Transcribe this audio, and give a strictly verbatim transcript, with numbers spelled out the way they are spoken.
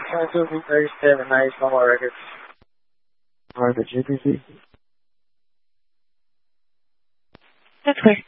twenty-two feet thirty-seven, nice, no more records. Alright, the G P C. That's clear.